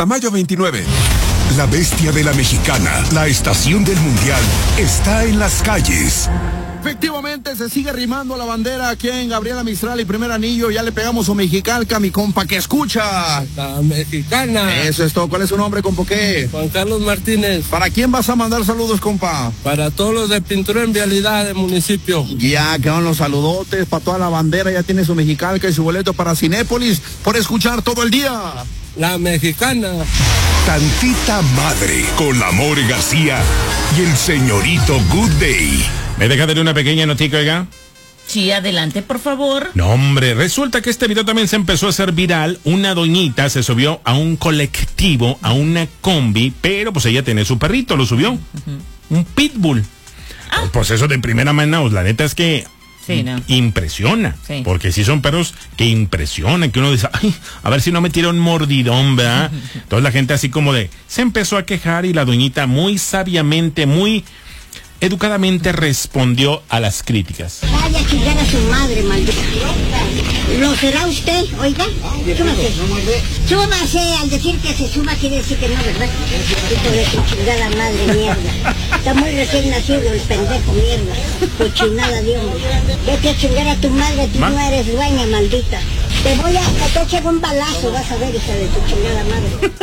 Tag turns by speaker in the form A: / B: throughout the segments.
A: hasta mayo 29. La bestia de la mexicana, la estación del mundial, está en las calles.
B: Efectivamente, se sigue rimando la bandera aquí en Gabriela Mistral y Primer Anillo. Ya le pegamos su mexicalca, mi compa, que escucha.
C: La mexicana.
B: Eso es todo. ¿Cuál es su nombre, compa, qué?
C: Juan Carlos Martínez.
B: ¿Para quién vas a mandar saludos, compa?
C: Para todos los de Pintura en Vialidad del municipio.
B: Ya quedaron los saludotes para toda la bandera. Ya tiene su mexicalca y su boleto para Cinépolis por escuchar todo el día.
C: La mexicana.
A: Tantita madre con la More García y el señorito Good Day.
D: ¿Me deja de una pequeña notica, oiga?
E: Sí, adelante, por favor.
D: No, hombre, resulta que este video también se empezó a hacer viral. Una doñita se subió a un colectivo, a una combi, pero pues ella tiene su perrito, lo subió. Un pitbull. Pues eso de primera mano, la neta es que
E: sí, no.
D: Impresiona.
E: Sí.
D: Porque sí son perros que impresionan, que uno dice, ay, a ver si no me tira un mordidón, ¿verdad? Entonces la gente así como se empezó a quejar y la doñita muy sabiamente, muy educadamente respondió a las críticas.
F: Vaya a chingar a su madre, maldita. ¿Lo será usted, oiga? Súbase. Súbase, al decir que se suba quiere decir que no, ¿verdad? Hijo de su chingada madre, mierda. Está muy recién nacido el pendejo, mierda. Cochinada de hombre. Vete a chingar a tu madre, tú no eres dueña, maldita. Te echar un balazo, vas a ver, hija de tu chingada madre.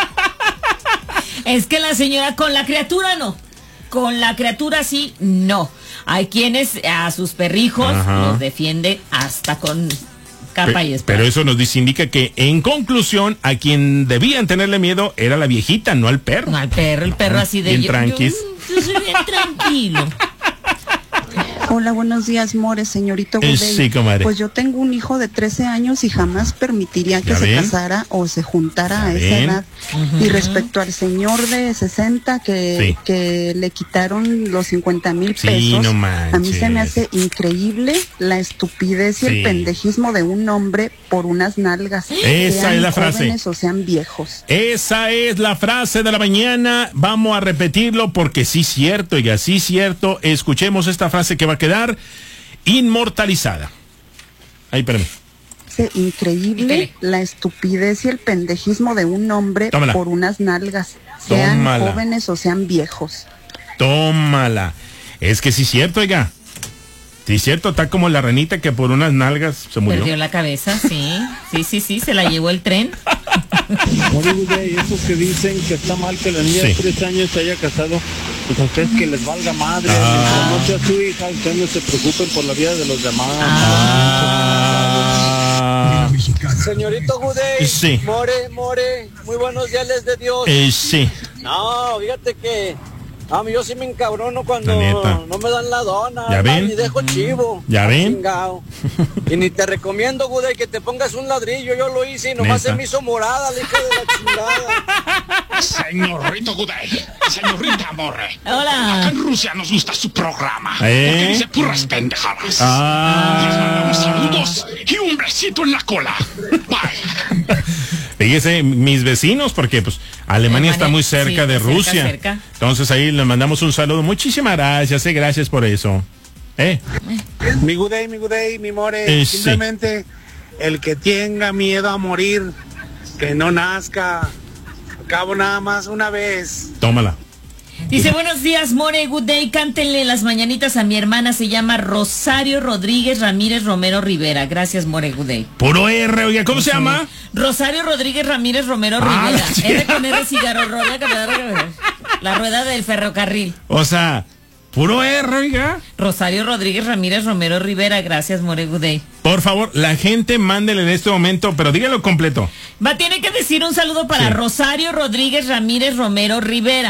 E: Es que la señora con la criatura no. Con la criatura sí, no. Hay quienes a sus perrijos los defiende hasta con capa y espada.
D: Pero eso nos indica que, en conclusión, a quien debían tenerle miedo era la viejita, no al perro.
E: No al perro, el perro así de...
D: Bien tranquis.
E: Yo soy bien tranquilo.
G: Hola, buenos días, More, señorito Gudey.
D: Sí, comadre.
G: Pues yo tengo un hijo de 13 años y jamás permitiría que se casara o se juntara a esa edad. Y respecto al señor de 60 que le quitaron los 50,000 pesos,
D: no
G: a mí se me hace increíble la estupidez y el pendejismo de un hombre por unas nalgas.
D: Esa es la frase.
G: Jóvenes o sean viejos.
D: Esa es la frase de la mañana. Vamos a repetirlo porque sí es cierto, oiga, sí es cierto. Escuchemos esta frase que va a quedar inmortalizada. Ahí, espérame.
G: Increíble la estupidez y el pendejismo de un hombre por unas nalgas, sean jóvenes o sean viejos.
D: Tómala. Es que sí es cierto, oiga. Sí es cierto, está como la renita que por unas nalgas se murió.
E: Perdió la cabeza, sí. Sí, se la llevó el tren.
H: Oye, esos que dicen que está mal que la niña de 3 años se haya casado, pues a ustedes que les valga madre. No sea su hija, ustedes no se preocupen por la vida de los demás.
I: Señorito Gudey,
D: sí.
I: More, muy buenos días les de Dios.
D: Sí.
I: No, fíjate que a mí yo sí me encabrono cuando no me dan la dona.
D: ¿Ya ven?
I: Ni dejo chivo.
D: ¿Ya ven?
I: Chingao. Y ni te recomiendo, Gudey, que te pongas un ladrillo. Yo lo hice y nomás se me hizo morada, la hija de la chingada.
J: Señorito Gudey, señorita More.
E: Hola.
J: Acá en Rusia nos gusta su programa. Porque dice puras pendejadas. Les mandamos saludos y un besito en la cola. Bye.
D: Fíjese, mis vecinos, porque pues Alemania está muy cerca de Rusia.
E: Cerca.
D: Entonces ahí les mandamos un saludo. Muchísimas gracias, gracias por eso.
H: Mi Gudey, mi More, simplemente el que tenga miedo a morir, que no nazca. Acabo nada más una vez.
D: Tómala.
E: Dice, buenos días, More, good day, cántenle las mañanitas a mi hermana, se llama Rosario Rodríguez Ramírez Romero Rivera. Gracias, More, good day.
D: Puro R, oiga, ¿cómo se llama?
E: Rosario Rodríguez Ramírez Romero Rivera. R con R, cigarro, la rueda del ferrocarril.
D: O sea, puro R, oiga.
E: Rosario Rodríguez Ramírez Romero Rivera. Gracias, More, good day.
D: Por favor, la gente mándele en este momento, pero dígalo completo.
E: Tiene que decir un saludo para Rosario Rodríguez Ramírez Romero Rivera.